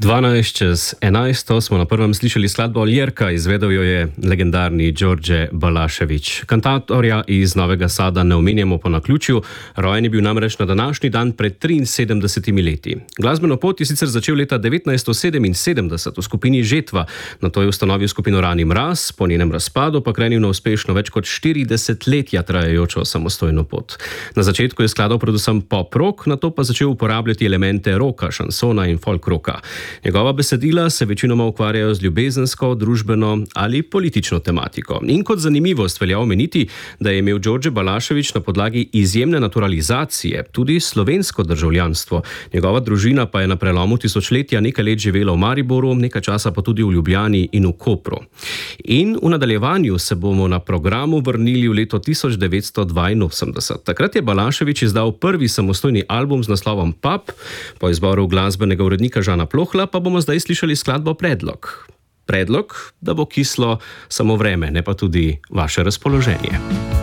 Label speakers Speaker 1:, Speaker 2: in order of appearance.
Speaker 1: 12:11 smo na prvem slišali skladbo Ljerka, izvedel jo je legendarni Đorđe Balašević. Kantatorja iz Novega Sada ne omenjamo po naključju, rojen je bil namreč na današnji dan pred 73 leti. Glasbeno pot je sicer začel leta 1977 v skupini Žetva, nato je ustanovil skupino Rani mraz, po njenem razpadu pa krenil na uspešno več kot 40 letja trajajočo samostojno pot. Na začetku je skladal predvsem pop rock, nato pa začel uporabljati elemente roka, šansona in folk roka. Njegova besedila se večinoma ukvarjajo z ljubezensko, družbeno ali politično tematiko. In kot zanimivost velja omeniti, da je imel Đorđe Balašević na podlagi izjemne naturalizacije tudi slovensko državljanstvo. Njegova družina pa je na prelomu tisočletja nekaj let živela v Mariboru, nekaj časa pa tudi v Ljubljani in v Kopru. In v nadaljevanju se bomo na programu vrnili v leto 1982. Takrat je Balašević izdal prvi samostojni album z naslovom Pap, po izboru glasbenega urednika Žana Plohla pa bomo zdaj slišali skladbo Predlog. Predlog, da bo kislo samo vreme, ne pa tudi vaše razpoloženje.